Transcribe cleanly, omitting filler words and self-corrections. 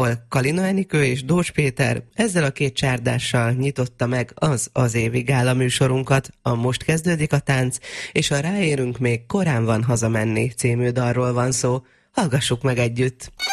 Kalina Enikő és Dós Péter ezzel a két csárdással nyitotta meg az évi gála műsorunkat. A Most kezdődik a tánc, és a Ráérünk még korán van hazamenni című dalról van szó. Hallgassuk meg együtt!